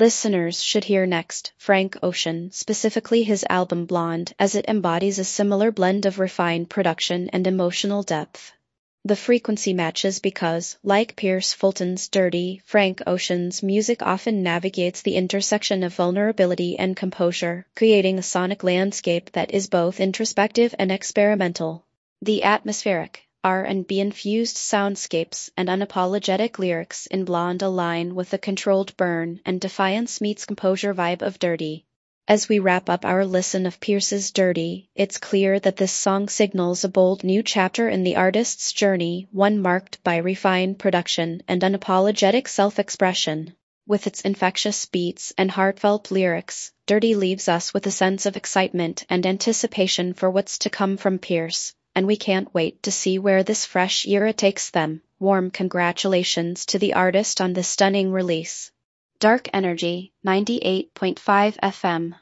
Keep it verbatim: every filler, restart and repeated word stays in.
Listeners should hear next Frank Ocean, specifically his album Blonde, as it embodies a similar blend of refined production and emotional depth. The frequency matches because, like Pierce Fulton's Dirty, Frank Ocean's music often navigates the intersection of vulnerability and composure, creating a sonic landscape that is both introspective and experimental. The atmospheric, R and B-infused soundscapes and unapologetic lyrics in Blonde align with the controlled burn and defiance meets composure vibe of Dirty. As we wrap up our listen of Pierce's Dirty, it's clear that this song signals a bold new chapter in the artist's journey, one marked by refined production and unapologetic self-expression. With its infectious beats and heartfelt lyrics, Dirty leaves us with a sense of excitement and anticipation for what's to come from Pierce, and we can't wait to see where this fresh era takes them. Warm congratulations to the artist on this stunning release. Dark Energy, ninety-eight point five F M.